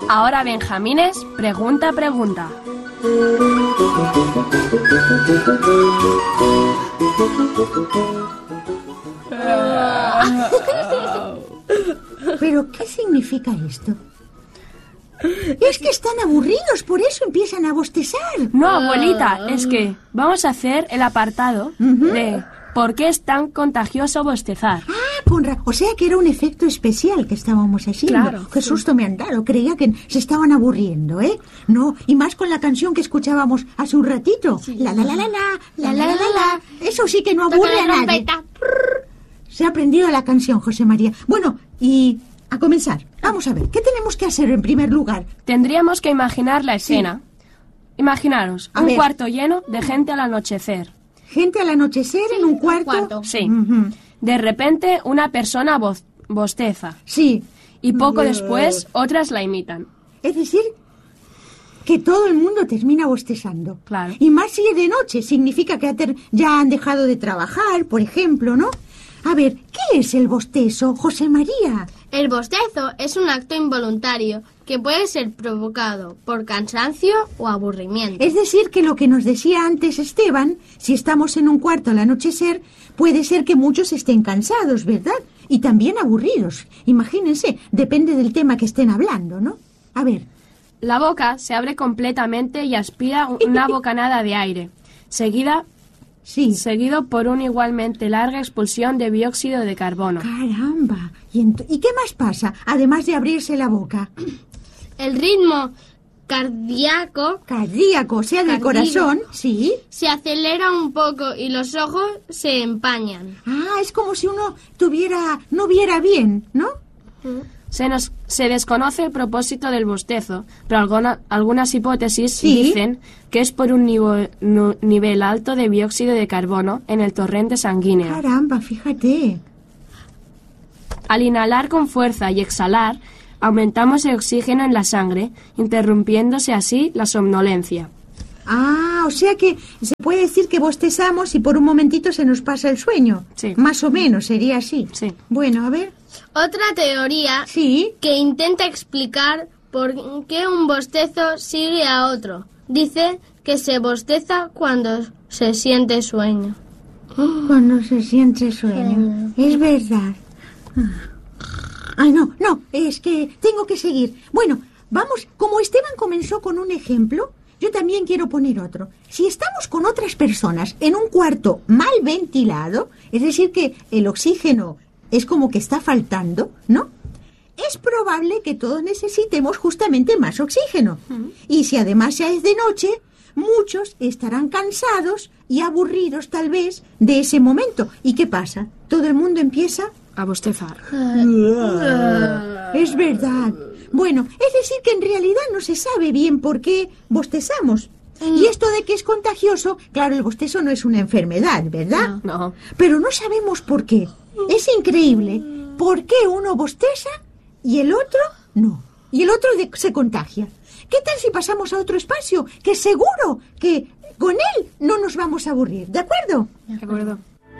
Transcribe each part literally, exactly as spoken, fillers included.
Ahora, Benjamines, pregunta, pregunta. ¿Pero qué significa esto? Es que están aburridos, por eso empiezan a bostezar. No, abuelita, es que vamos a hacer el apartado uh-huh. de ¿por qué es tan contagioso bostezar? Ah, con ra- o sea que era un efecto especial que estábamos haciendo. Claro. Qué susto me han dado, creía que se estaban aburriendo, ¿eh? No, y más con la canción que escuchábamos hace un ratito. Sí. La la la la la, la la la la la. Eso sí que no aburre a nadie. Se ha aprendido la canción, José María. Bueno, y a comenzar. Vamos a ver, ¿qué tenemos que hacer en primer lugar? Tendríamos que imaginar la escena. Sí. Imaginaros, a un ver. cuarto lleno de gente al anochecer. ¿Gente al anochecer sí, en un cuarto? Un cuarto. Sí. Uh-huh. De repente una persona voz, bosteza. Sí. Y poco uh. después otras la imitan. Es decir, que todo el mundo termina bostezando. Claro. Y más si es de noche, significa que ter- ya han dejado de trabajar, por ejemplo, ¿no? A ver, ¿qué es el bostezo, José María? El bostezo es un acto involuntario que puede ser provocado por cansancio o aburrimiento. Es decir, que lo que nos decía antes Esteban, si estamos en un cuarto al anochecer, puede ser que muchos estén cansados, ¿verdad? Y también aburridos. Imagínense, depende del tema que estén hablando, ¿no? A ver. La boca se abre completamente y aspira una bocanada de aire, seguida... Sí. Seguido por una igualmente larga expulsión de dióxido de carbono. ¡Caramba! ¿Y, ent- ¿Y qué más pasa, además de abrirse la boca? El ritmo cardíaco... Cardíaco, o sea, del cardíaco, corazón, sí. Se acelera un poco y los ojos se empañan. Ah, es como si uno tuviera... no viera bien, ¿no? ¿Mm? Se, nos, se desconoce el propósito del bostezo, pero alguna, algunas hipótesis ¿Sí? dicen que es por un nivo, nu, nivel alto de dióxido de carbono en el torrente sanguíneo. Caramba, fíjate. Al inhalar con fuerza y exhalar, aumentamos el oxígeno en la sangre, interrumpiéndose así la somnolencia. Ah, o sea que se puede decir que bostezamos y por un momentito se nos pasa el sueño. Sí. Más o menos, sería así. Sí. Bueno, a ver. Otra teoría sí. que intenta explicar por qué un bostezo sigue a otro. Dice que se bosteza cuando se siente sueño. Cuando se siente sueño. Sí. Es verdad. Ay, no, no, es que tengo que seguir. Bueno, vamos, como Esteban comenzó con un ejemplo, yo también quiero poner otro. Si estamos con otras personas en un cuarto mal ventilado, es decir que el oxígeno es como que está faltando, ¿no? Es probable que todos necesitemos justamente más oxígeno. Uh-huh. Y si además ya es de noche, muchos estarán cansados y aburridos tal vez de ese momento. ¿Y qué pasa? Todo el mundo empieza a bostezar. Uh, es verdad. Bueno, es decir que en realidad no se sabe bien por qué bostezamos. Mm. Y esto de que es contagioso, claro, el bostezo no es una enfermedad, ¿verdad? No. no. Pero no sabemos por qué. Es increíble. ¿Por qué uno bosteza y el otro no? Y el otro de- se contagia. ¿Qué tal si pasamos a otro espacio? Que seguro que con él no nos vamos a aburrir. ¿De acuerdo? De acuerdo.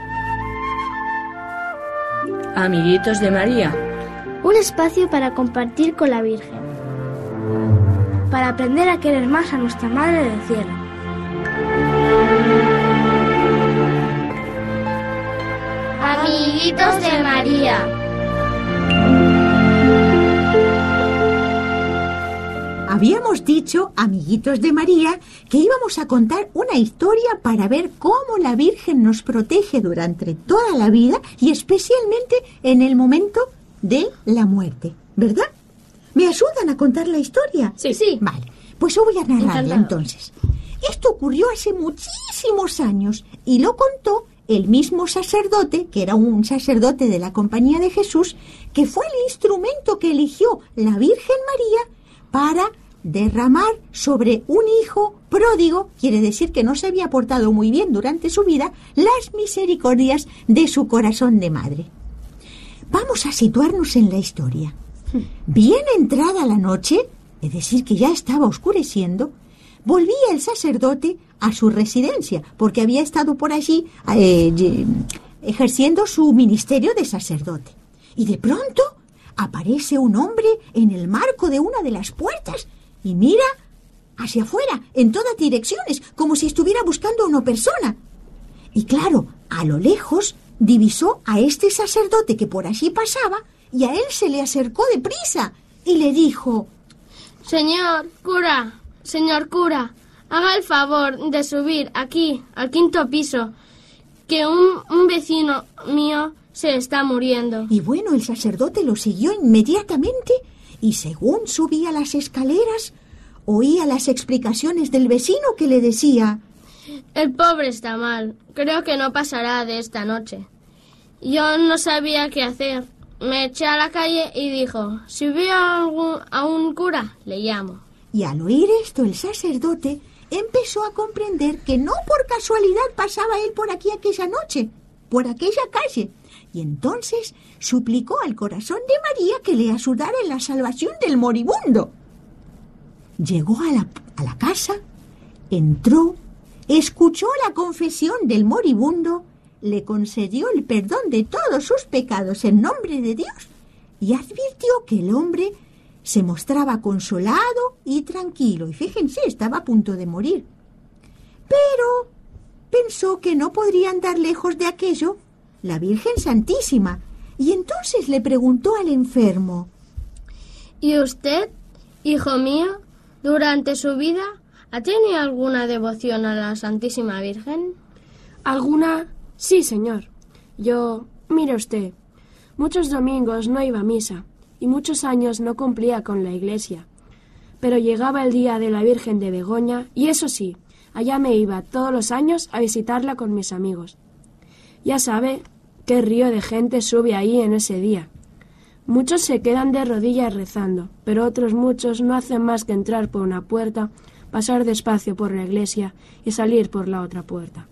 Amiguitos de María. Un espacio para compartir con la Virgen. Para aprender a querer más a nuestra Madre del Cielo. Amiguitos de María. Habíamos dicho, amiguitos de María, que íbamos a contar una historia para ver cómo la Virgen nos protege durante toda la vida y especialmente en el momento de la muerte, ¿verdad? ¿Me ayudan a contar la historia? Sí, sí. Vale, pues yo voy a narrarla Encantado. entonces. Esto ocurrió hace muchísimos años y lo contó el mismo sacerdote, que era un sacerdote de la Compañía de Jesús, que fue el instrumento que eligió la Virgen María para derramar sobre un hijo pródigo, quiere decir que no se había portado muy bien durante su vida, las misericordias de su corazón de madre. Vamos a situarnos en la historia. Bien entrada la noche, es decir que ya estaba oscureciendo, volvía el sacerdote a su residencia, porque había estado por allí eh, ejerciendo su ministerio de sacerdote. Y de pronto aparece un hombre en el marco de una de las puertas y mira hacia afuera, en todas direcciones, como si estuviera buscando a una persona. Y claro, a lo lejos divisó a este sacerdote que por allí pasaba y a él se le acercó deprisa y le dijo: Señor cura, señor cura, haga el favor de subir aquí, al quinto piso, que un, un vecino mío se está muriendo. Y bueno, el sacerdote lo siguió inmediatamente y según subía las escaleras, oía las explicaciones del vecino que le decía: El pobre está mal, creo que no pasará de esta noche. Yo no sabía qué hacer. Me eché a la calle y dijo: si veo a, algún, a un cura, le llamo. Y al oír esto, el sacerdote empezó a comprender que no por casualidad pasaba él por aquí aquella noche, por aquella calle. Y entonces suplicó al corazón de María que le ayudara en la salvación del moribundo. Llegó a la, a la casa, entró, escuchó la confesión del moribundo, le concedió el perdón de todos sus pecados en nombre de Dios y advirtió que el hombre se mostraba consolado y tranquilo. Y fíjense, estaba a punto de morir. Pero pensó que no podría andar lejos de aquello la Virgen Santísima y entonces le preguntó al enfermo: ¿Y usted, hijo mío, durante su vida ha tenido alguna devoción a la Santísima Virgen? ¿Alguna? Sí, señor. Yo, mire usted, muchos domingos no iba a misa y muchos años no cumplía con la iglesia. Pero llegaba el día de la Virgen de Begoña y eso sí, allá me iba todos los años a visitarla con mis amigos. Ya sabe qué río de gente sube ahí en ese día. Muchos se quedan de rodillas rezando, pero otros muchos no hacen más que entrar por una puerta, pasar despacio por la iglesia y salir por la otra puerta.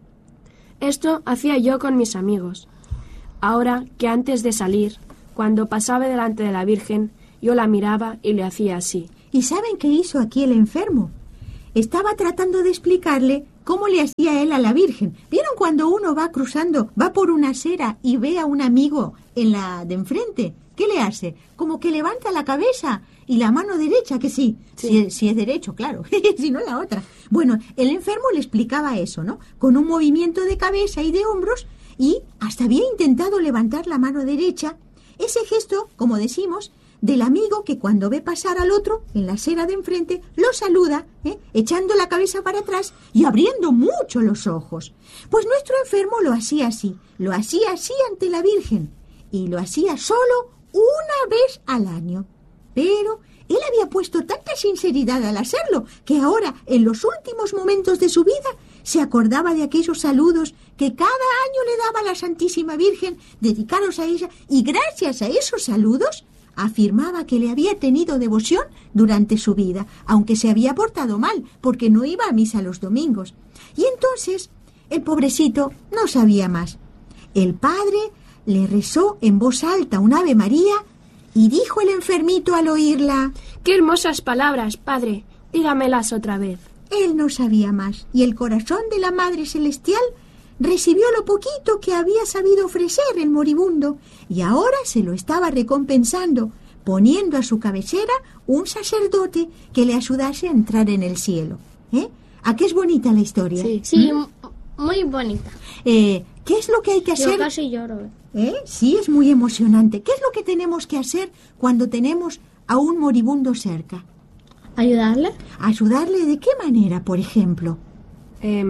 Esto hacía yo con mis amigos. Ahora que antes de salir, cuando pasaba delante de la Virgen, yo la miraba y le hacía así. ¿Y saben qué hizo aquí el enfermo? Estaba tratando de explicarle cómo le hacía él a la Virgen. ¿Vieron cuando uno va cruzando, va por una acera y ve a un amigo en la de enfrente? ¿Qué le hace? Como que levanta la cabeza y la mano derecha, que sí, sí. Si, si es derecho, claro, si no la otra. Bueno, el enfermo le explicaba eso, ¿no? Con un movimiento de cabeza y de hombros y hasta había intentado levantar la mano derecha. Ese gesto, como decimos, del amigo que cuando ve pasar al otro en la acera de enfrente, lo saluda, ¿eh? echando la cabeza para atrás y abriendo mucho los ojos. Pues nuestro enfermo lo hacía así, lo hacía así ante la Virgen y lo hacía solo una vez al año. Pero él había puesto tanta sinceridad al hacerlo que ahora, en los últimos momentos de su vida, se acordaba de aquellos saludos que cada año le daba la Santísima Virgen dedicados a ella y gracias a esos saludos afirmaba que le había tenido devoción durante su vida, aunque se había portado mal porque no iba a misa los domingos. Y entonces el pobrecito no sabía más. El padre le rezó en voz alta un Ave María y dijo el enfermito al oírla: ¡Qué hermosas palabras, padre! Dígamelas otra vez. Él no sabía más y el corazón de la Madre Celestial recibió lo poquito que había sabido ofrecer el moribundo y ahora se lo estaba recompensando, poniendo a su cabecera un sacerdote que le ayudase a entrar en el cielo. ¿Eh? ¿A qué es bonita la historia? Sí, sí, ¿Mm? Muy bonita. Eh, ¿Qué es lo que hay que hacer? Yo casi lloro. ¿Eh? Sí, es muy emocionante. ¿Qué es lo que tenemos que hacer cuando tenemos a un moribundo cerca? ¿Ayudarle? ¿Ayudarle de qué manera, por ejemplo? Eh,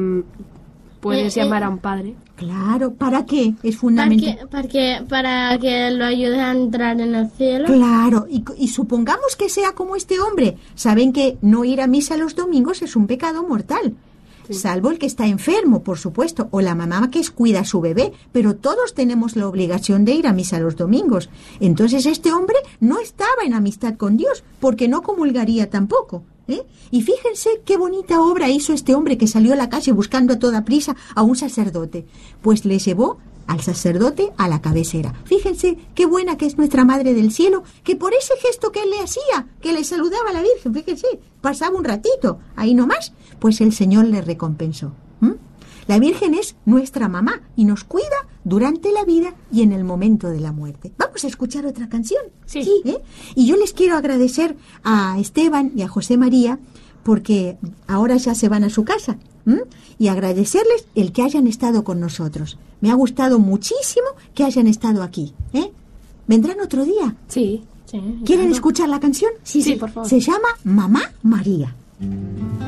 ¿Puedes eh, llamar eh, a un padre? Claro, ¿para qué? Es fundamental. Para que, para que lo ayude a entrar en el cielo. Claro, y, y supongamos que sea como este hombre. Saben que no ir a misa los domingos es un pecado mortal. Sí. Salvo el que está enfermo, por supuesto, o la mamá que cuida a su bebé, pero todos tenemos la obligación de ir a misa los domingos. Entonces este hombre no estaba en amistad con Dios, porque no comulgaría tampoco. ¿Eh? Y fíjense qué bonita obra hizo este hombre que salió a la calle buscando a toda prisa a un sacerdote. Pues le llevó al sacerdote a la cabecera. Fíjense qué buena que es nuestra Madre del Cielo, que por ese gesto que él le hacía, que le saludaba a la Virgen, fíjense, pasaba un ratito, ahí nomás, pues el Señor le recompensó. ¿Mm? La Virgen es nuestra mamá y nos cuida durante la vida y en el momento de la muerte. Vamos a escuchar otra canción. Sí. ¿Eh? Y yo les quiero agradecer a Esteban y a José María porque ahora ya se van a su casa. ¿m? Y agradecerles el que hayan estado con nosotros. Me ha gustado muchísimo que hayan estado aquí. ¿eh? ¿Vendrán otro día? Sí. ¿Quieren escuchar la canción? Sí, sí, por favor. Se llama Mamá María.